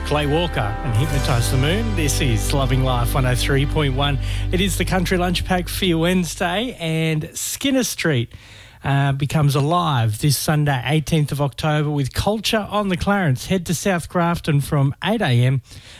Clay Walker and Hypnotise the Moon. This is Loving Life 103.1. It is the Country Lunch Pack for your Wednesday, and Skinner Street becomes alive this Sunday, 18th of October, with Culture on the Clarence. Head to South Grafton from 8 a.m